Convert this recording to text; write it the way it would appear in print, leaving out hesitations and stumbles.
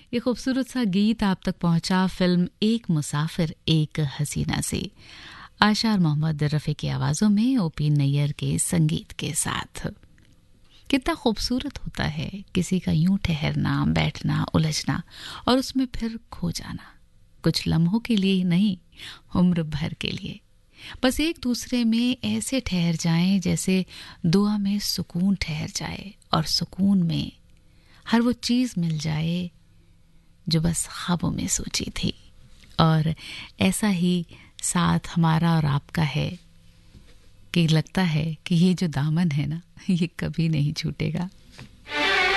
ये खूबसूरत सा गीत आप तक पहुंचा फिल्म एक मुसाफिर एक हसीना से, आशा और मोहम्मद रफ़ी की आवाज़ों में ओपी नैयर के संगीत के साथ। कितना खूबसूरत होता है किसी का यूं ठहरना, बैठना, उलझना और उसमें फिर खो जाना, कुछ लम्हों के लिए नहीं, उम्र भर के लिए। बस एक दूसरे में ऐसे ठहर जाएं जैसे दुआ में सुकून ठहर जाए और सुकून में हर वो चीज़ मिल जाए जो बस ख्वाबों में सोची थी। और ऐसा ही साथ हमारा और आपका है कि लगता है कि ये जो दामन है ना, ये कभी नहीं छूटेगा।